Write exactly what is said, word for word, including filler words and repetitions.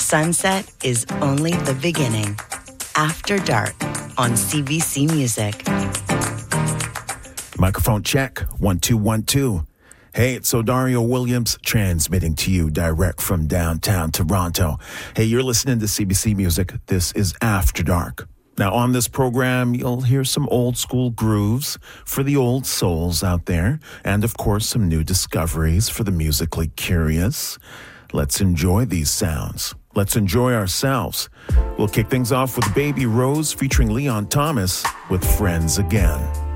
sunset is only the beginning. After Dark on C B C Music. Microphone check, one, two, one, two. Hey, it's Odario Williams transmitting to you direct from downtown Toronto. Hey, you're listening to C B C Music. This is After Dark. Now, on this program, you'll hear some old school grooves for the old souls out there, and of course, some new discoveries for the musically curious. Let's enjoy these sounds. Let's enjoy ourselves. We'll kick things off with Baby Rose featuring Leon Thomas with Friends Again.